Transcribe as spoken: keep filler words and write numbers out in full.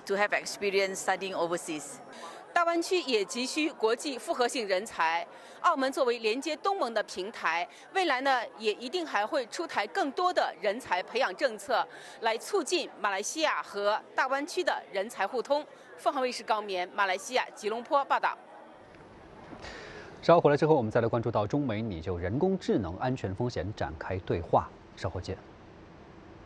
to have experience studying overseas. 大湾区也急需国际复合性人才。澳门作为连接东盟的平台，未来呢也一定还会出台更多的人才培养政策，来促进马来西亚和大湾区的人才互通。凤凰卫视高棉，马来西亚吉隆坡报道。 稍后回来之后，我们再来关注到中美拟就人工智能安全风险展开对话。稍后见。